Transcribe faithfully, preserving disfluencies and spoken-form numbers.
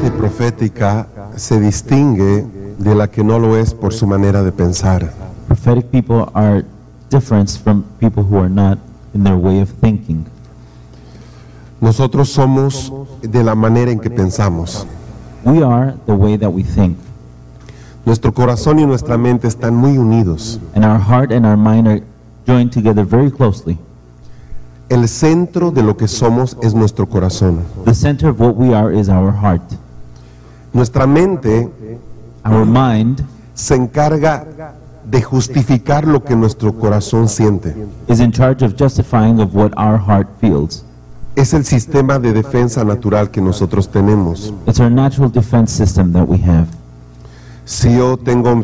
mente profética se distingue de la que no lo es por su manera de pensar. Prophetic people are different from people who are not in their way of thinking. Nosotros somos de la manera en que pensamos. We are the way that we think, Nuestro corazón y nuestra mente están muy unidos. and our heart and our mind are joined together very closely. El centro de lo que somos es nuestro corazón. The center of what we are is our heart. Nuestra mente Our mind se encarga de justificar lo que nuestro corazón siente. is in charge of justifying of what our heart feels. Es el sistema de defensa natural que nosotros tenemos. It's our natural defense system that we have. Si yo tengo